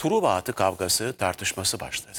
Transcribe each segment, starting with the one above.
Truva atı kavgası, tartışması başladı.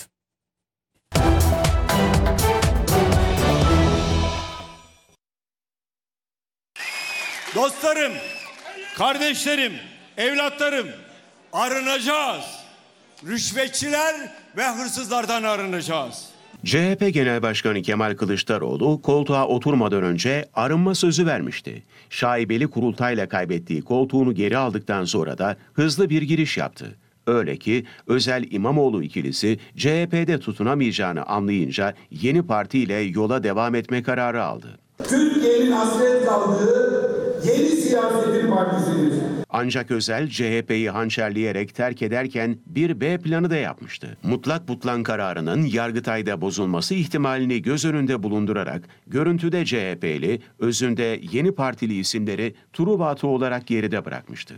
Dostlarım, kardeşlerim, evlatlarım, arınacağız. Rüşvetçiler ve hırsızlardan arınacağız. CHP Genel Başkanı Kemal Kılıçdaroğlu koltuğa oturmadan önce arınma sözü vermişti. Şaibeli kurultayla kaybettiği koltuğunu geri aldıktan sonra da hızlı bir giriş yaptı. Öyle ki Özel İmamoğlu ikilisi CHP'de tutunamayacağını anlayınca yeni partiyle yola devam etme kararı aldı. Türkiye'nin hasret kaldığı yeni siyasetin partisidir. Ancak Özel CHP'yi hançerleyerek terk ederken bir B planı da yapmıştı. Mutlak butlan kararının Yargıtay'da bozulması ihtimalini göz önünde bulundurarak görüntüde CHP'li, özünde yeni partili isimleri Truva atı olarak geride bırakmıştı.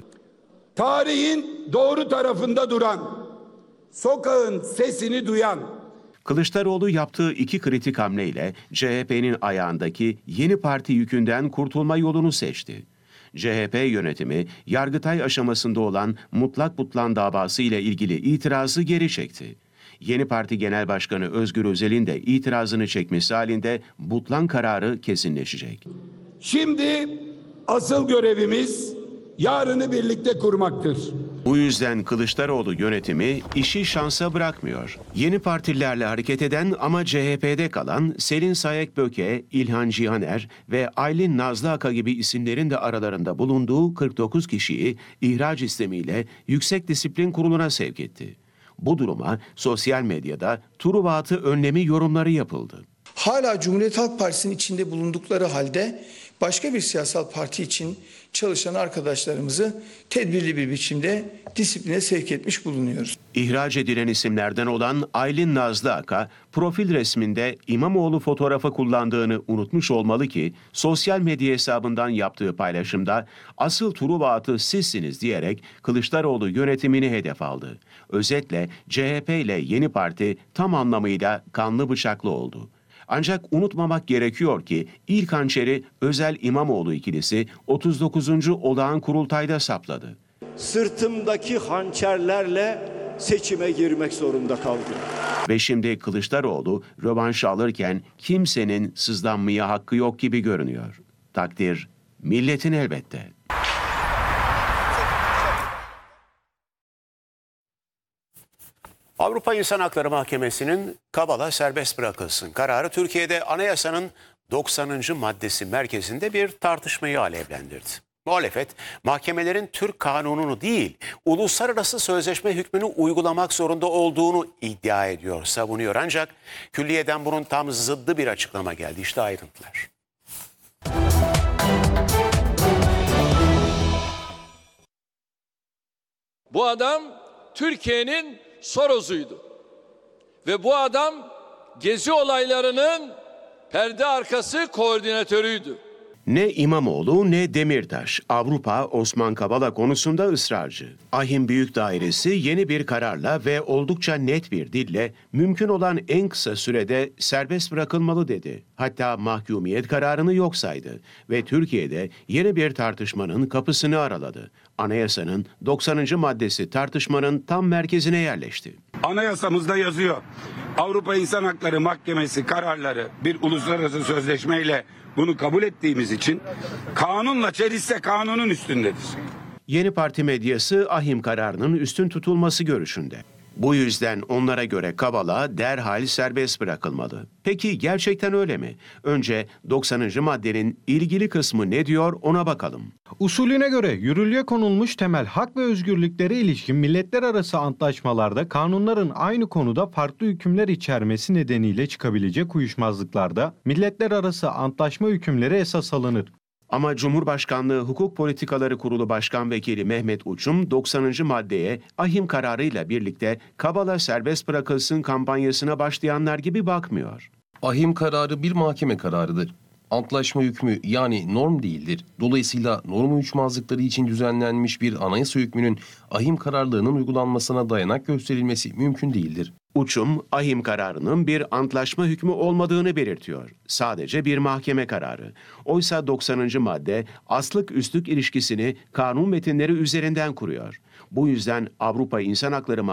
Tarihin doğru tarafında duran, sokağın sesini duyan, Kılıçdaroğlu yaptığı iki kritik hamleyle CHP'nin ayağındaki yeni parti yükünden kurtulma yolunu seçti. CHP yönetimi Yargıtay aşamasında olan mutlak butlan davası ile ilgili itirazı geri çekti. Yeni Parti Genel Başkanı Özgür Özel'in de itirazını çekmesi halinde butlan kararı kesinleşecek. şimdi asıl görevimiz yarını birlikte kurmaktır. Bu yüzden Kılıçdaroğlu yönetimi işi şansa bırakmıyor. Yeni partilerle hareket eden ama CHP'de kalan Selin Sayek-Böke, İlhan Cihaner ve Aylin Nazlıaka gibi isimlerin de aralarında bulunduğu 49 kişiyi ihraç istemiyle Yüksek Disiplin Kurulu'na sevk etti. Bu duruma sosyal medyada Truva atı önlemi yorumları yapıldı. Hala Cumhuriyet Halk Partisi'nin içinde bulundukları halde başka bir siyasal parti için çalışan arkadaşlarımızı tedbirli bir biçimde disipline sevk etmiş bulunuyoruz. İhraç edilen isimlerden olan Aylin Nazlıaka, profil resminde İmamoğlu fotoğrafı kullandığını unutmuş olmalı ki, sosyal medya hesabından yaptığı paylaşımda asıl Truva atı sizsiniz diyerek Kılıçdaroğlu yönetimini hedef aldı. Özetle CHP ile yeni parti tam anlamıyla kanlı bıçaklı oldu. Ancak unutmamak gerekiyor ki ilk hançeri Özel İmamoğlu ikilisi 39. olağan kurultayda sapladı. Sırtımdaki hançerlerle seçime girmek zorunda kaldım. Ve şimdi Kılıçdaroğlu rövanş alırken kimsenin sızlanmaya hakkı yok gibi görünüyor. Takdir milletin elbette. Avrupa İnsan Hakları Mahkemesi'nin Kavala serbest bırakılsın kararı Türkiye'de anayasanın 90. maddesi merkezinde bir tartışmayı alevlendirdi. Muhalefet, mahkemelerin Türk kanununu değil, uluslararası sözleşme hükmünü uygulamak zorunda olduğunu iddia ediyor, savunuyor. Ancak külliyeden bunun tam zıddı bir açıklama geldi. İşte ayrıntılar. Bu adam Türkiye'nin Soros'uydu. Ve bu adam Gezi olaylarının perde arkası koordinatörüydü. Ne İmamoğlu ne Demirtaş, Avrupa Osman Kavala konusunda ısrarcı. Ahim Büyük Dairesi yeni bir kararla ve oldukça net bir dille mümkün olan en kısa sürede serbest bırakılmalı dedi. Hatta mahkumiyet kararını yok saydı ve Türkiye'de yeni bir tartışmanın kapısını araladı. Anayasanın 90. maddesi tartışmanın tam merkezine yerleşti. Anayasamızda yazıyor. Avrupa İnsan Hakları Mahkemesi kararları bir uluslararası sözleşmeyle bunu kabul ettiğimiz için kanunla çelişse kanunun üstündedir. Yeni parti medyası ahim kararının üstün tutulması görüşünde. Bu yüzden onlara göre Kavala derhal serbest bırakılmalı. Peki gerçekten öyle mi? Önce 90. maddenin ilgili kısmı ne diyor ona bakalım. Usulüne göre yürürlüğe konulmuş temel hak ve özgürlüklere ilişkin milletler arası antlaşmalarda kanunların aynı konuda farklı hükümler içermesi nedeniyle çıkabilecek uyuşmazlıklarda milletler arası antlaşma hükümleri esas alınır. Ama Cumhurbaşkanlığı Hukuk Politikaları Kurulu Başkan Vekili Mehmet Uçum 90. maddeye ahim kararıyla birlikte Kavala serbest bırakılsın kampanyasına başlayanlar gibi bakmıyor. Ahim kararı bir mahkeme kararıdır. Antlaşma hükmü yani norm değildir. Dolayısıyla norm uyuşmazlıkları için düzenlenmiş bir anayasa hükmünün ahim kararlılığının uygulanmasına dayanak gösterilmesi mümkün değildir. Uçum, ahim kararının bir antlaşma hükmü olmadığını belirtiyor. Sadece bir mahkeme kararı. Oysa 90. madde aslık üstlük ilişkisini kanun metinleri üzerinden kuruyor. Bu yüzden Avrupa İnsan Hakları